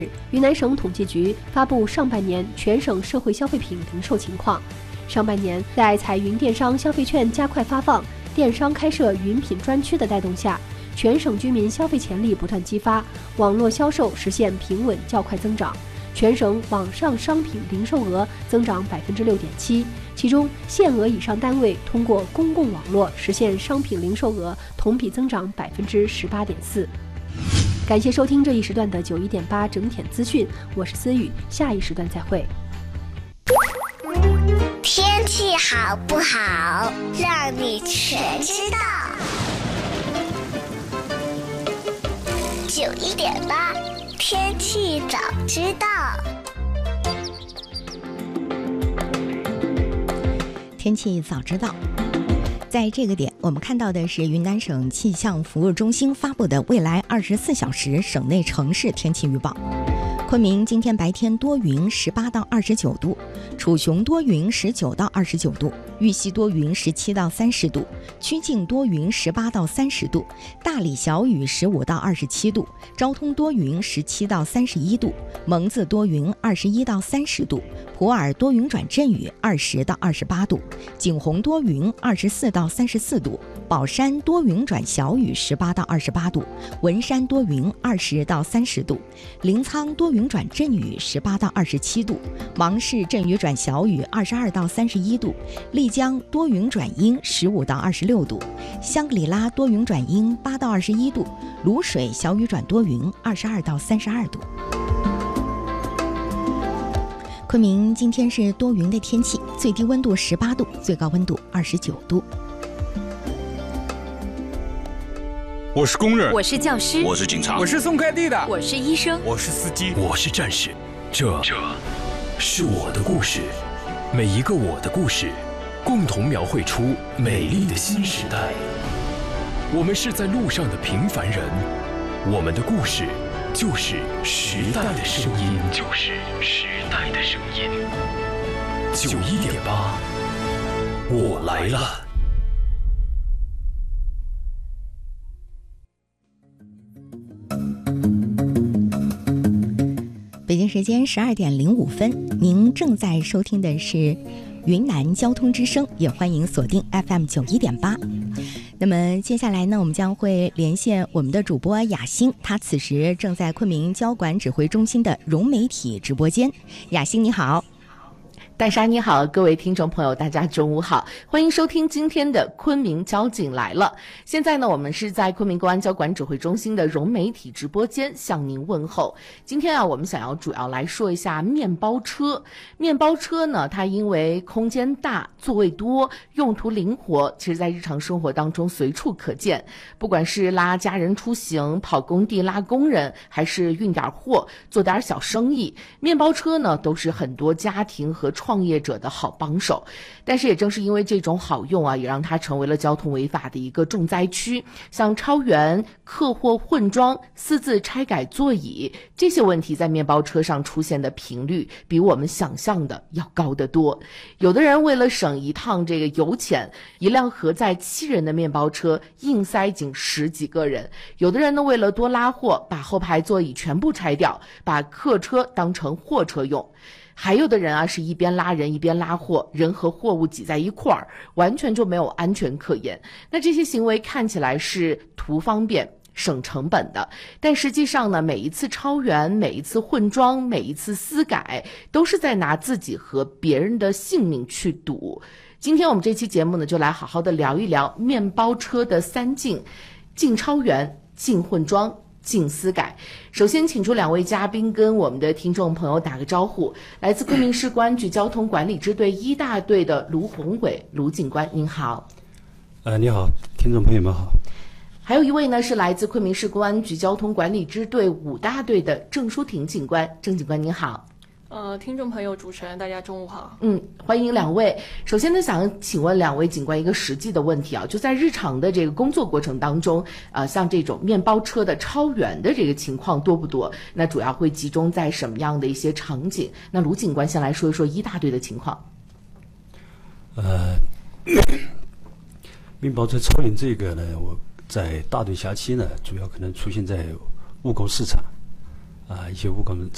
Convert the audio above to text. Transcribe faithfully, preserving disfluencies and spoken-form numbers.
云南省统计局发布上半年全省社会消费品零售情况。上半年，在彩云电商消费券加快发放、电商开设云品专区的带动下，全省居民消费潜力不断激发，网络销售实现平稳较快增长。全省网上商品零售额增长百分之六点七，其中限额以上单位通过公共网络实现商品零售额同比增长百分之十八点四。感谢收听这一时段的九一点八整点资讯，我是思雨，下一时段再会。 天气好不好，让你全知道。九一点八，天气早知道。 天气早知道。在这个点，我们看到的是云南省气象服务中心发布的未来二十四小时省内城市天气预报。昆明今天白天多云，十八到二十九度；楚雄多云，十九到二十九度；玉溪多云，十七到三十度；曲靖多云，十八到三十度；大理小雨，十五到二十七度；昭通多云，十七到三十一度；蒙自多云，二十一到三十度；普洱多云转阵雨，二十到二十八度；景洪多云，二十四到三十四度；宝山多云转小雨，十八到二十八度；文山多云，二十到三十度；临沧多云转阵雨，十八到二十七度；芒市阵雨转小雨，二十二到三十一度；丽江多云转阴，十五到二十六度；香格里拉多云转阴，八到二十一度；卤水小雨转多云，二十二到三十二度。昆明今天是多云的天气，最低温度十八度，最高温度二十九度。 我是工人， 我是教师， 我是警察， 我是送快递的， 我是医生， 我是司机， 我是战士。这这是我的故事，每一个我的故事，共同描绘出美丽的新时代。我们是在路上的平凡人，我们的故事就是时代的声音，就是时代的声音。九一点八，我来了。 北京时间十二点零五分，您正在收听的是云南交通之声，也欢迎锁定 F M 九一点八。那么接下来呢，我们将会连线我们的主播雅欣，她此时正在昆明交管指挥中心的融媒体直播间。雅欣你好。 戴莎你好，各位听众朋友大家中午好，欢迎收听今天的昆明交警来了。现在呢，我们是在昆明公安交管指挥中心的融媒体直播间向您问候。今天啊，我们想要主要来说一下面包车。面包车呢，它因为空间大、座位多、用途灵活，其实在日常生活当中随处可见。不管是拉家人出行、跑工地拉工人，还是运点货、做点小生意，面包车呢都是很多家庭和创创业者的好帮手。但是也正是因为这种好用啊，也让它成为了交通违法的一个重灾区。像超员、客货混装、私自拆改座椅，这些问题在面包车上出现的频率比我们想象的要高得多。有的人为了省一趟这个油钱，一辆合载七人的面包车硬塞进十几个人。有的人呢，为了多拉货，把后排座椅全部拆掉，把客车当成货车用。还有的人啊，是一边拉人一边拉货，人和货物挤在一块儿，完全就没有安全可言。那这些行为看起来是图方便、省成本的，但实际上呢，每一次超员、每一次混装、每一次私改，都是在拿自己和别人的性命去赌。今天我们这期节目呢，就来好好的聊一聊面包车的三禁：禁超员、禁混装、禁私改。首先请出两位嘉宾跟我们的听众朋友打个招呼。来自昆明市公安局交通管理支队一大队的卢宏伟卢警官，您好。 呃，你好，听众朋友们好。 还有一位呢，是来自昆明市公安局交通管理支队五大队的郑淑婷警官，郑警官您好。 呃，听众朋友、主持人，大家中午好。 嗯，欢迎两位。首先呢，想请问两位警官一个实际的问题啊，就在日常的这个工作过程当中，呃，像这种面包车的超员的这个情况多不多？那主要会集中在什么样的一些场景？那卢警官先来说一说一大队的情况。 呃，面包车超员这个呢，我在大队辖区呢，主要可能出现在务工市场。啊，一些务工